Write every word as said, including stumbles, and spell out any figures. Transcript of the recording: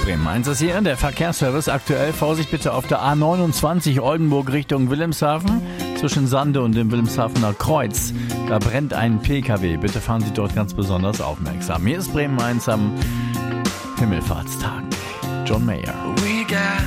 Bremen eins ist hier der Verkehrsservice. Aktuell Vorsicht bitte auf der A neunundzwanzig Oldenburg Richtung Wilhelmshaven. Zwischen Sande und dem Wilhelmshavener Kreuz. Da brennt ein P K W. Bitte fahren Sie dort ganz besonders aufmerksam. Hier ist Bremen eins am Himmelfahrtstag. John Mayer. We got